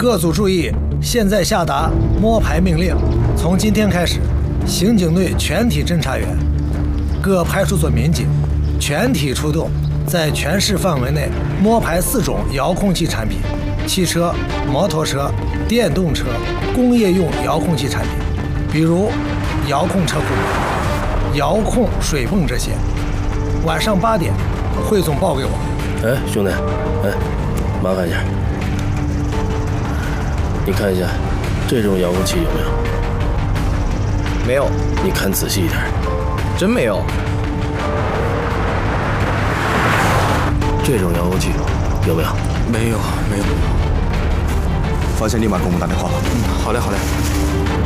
各组注意，现在下达摸排命令，从今天开始，刑警队全体侦查员、各派出所民警全体出动，在全市范围内摸排4种遥控器产品：汽车、摩托车、电动车、工业用遥控器产品，比如遥控车库、遥控水泵这些。晚上8点，汇总报给我。 哎，兄弟，哎，麻烦一下，你看一下，这种遥控器有没有？ 没有。 你看仔细一点。 真没有。 这种遥控器有没有？ 没有。发现立马给我们打电话。 好嘞。